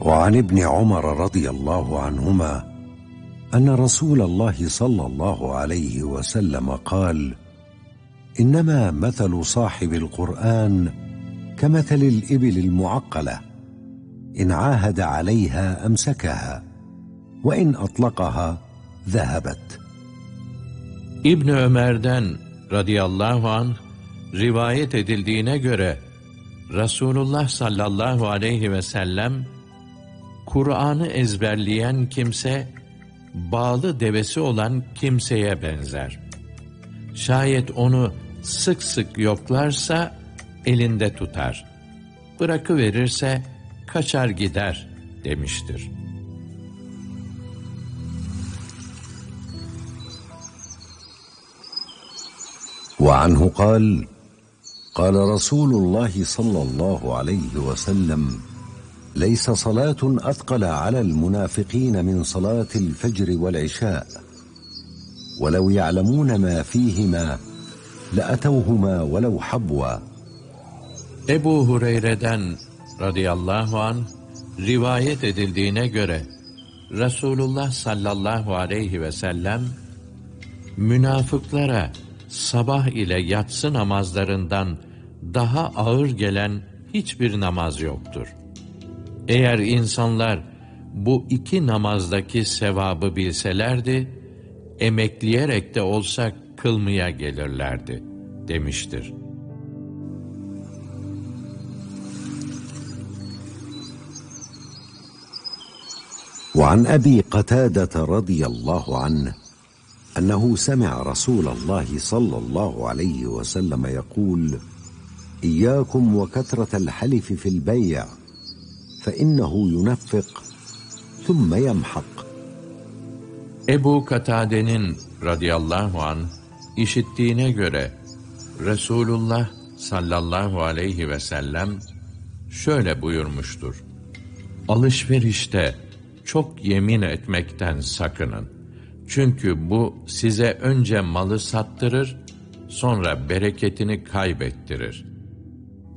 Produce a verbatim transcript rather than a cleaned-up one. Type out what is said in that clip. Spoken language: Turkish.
وعن ابن عمر رضي الله عنهما أن رسول الله صلى الله عليه وسلم قال: إنما مثل صاحب القرآن كمثل الإبل المعقلة، إن عاهد عليها أمسكها، وإن أطلقها ذهبت. İbn Ömer'den radıyallahu anh rivayet edildiğine göre Resulullah sallallahu aleyhi ve sellem, Kur'an'ı ezberleyen kimse bağlı devesi olan kimseye benzer. Şayet onu sık sık yoklarsa elinde tutar, bırakıverirse kaçar gider demiştir. وعنه قال: قال رسول الله صلى الله عليه وسلم: ليس صلاة أثقل على المنافقين من صلاة الفجر والعشاء ولو يعلمون ما فيهما لأتوهما ولو حبوا. Ebu Hureyre'den radıyallahu anh rivayet edildiğine göre Resulullah sallallahu aleyhi ve sellem, münafıklara sabah ile yatsı namazlarından daha ağır gelen hiçbir namaz yoktur. Eğer insanlar bu iki namazdaki sevabı bilselerdi, emekleyerek de olsa kılmaya gelirlerdi demiştir. وعن أبي قتادة رضي الله عنه أنه سمع رسول الله صلى الله عليه وسلم يقول: إياكم وكثرة الحلف في البيع فإنه ينفق ثم يمحق. Ebu Katade'nin radıyallahu anh işittiğine göre Resulullah sallallahu aleyhi ve sellem şöyle buyurmuştur: alışverişte çok yemin etmekten sakının. Çünkü bu size önce malı sattırır, sonra bereketini kaybettirir.